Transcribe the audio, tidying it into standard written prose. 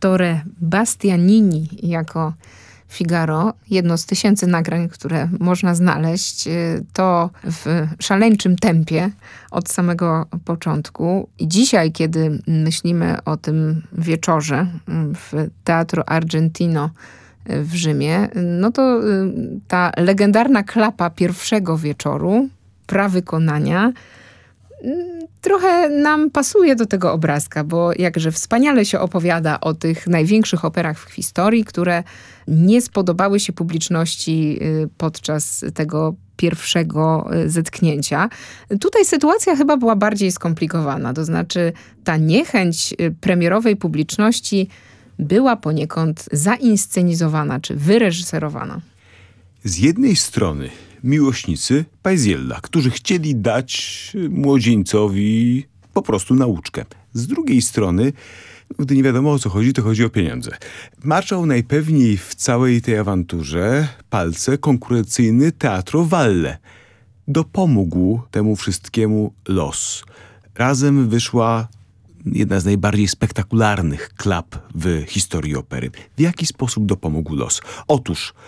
Salvatore Bastianini jako Figaro. Jedno z 1000 nagrań, które można znaleźć, to w szaleńczym tempie od samego początku. I dzisiaj, kiedy myślimy o tym wieczorze w Teatro Argentino w Rzymie, no to ta legendarna klapa pierwszego wieczoru, prawykonania, trochę nam pasuje do tego obrazka, bo jakże wspaniale się opowiada o tych największych operach w historii, które nie spodobały się publiczności podczas tego pierwszego zetknięcia. Tutaj sytuacja chyba była bardziej skomplikowana, to znaczy ta niechęć premierowej publiczności była poniekąd zainscenizowana czy wyreżyserowana. Z jednej strony miłośnicy Paisiella, którzy chcieli dać młodzieńcowi po prostu nauczkę. Z drugiej strony, gdy nie wiadomo o co chodzi, to chodzi o pieniądze. Maczał najpewniej w całej tej awanturze palce konkurencyjny Teatro Valle. Dopomógł temu wszystkiemu los. Razem wyszła jedna z najbardziej spektakularnych klap w historii opery. W jaki sposób dopomógł los? Otóż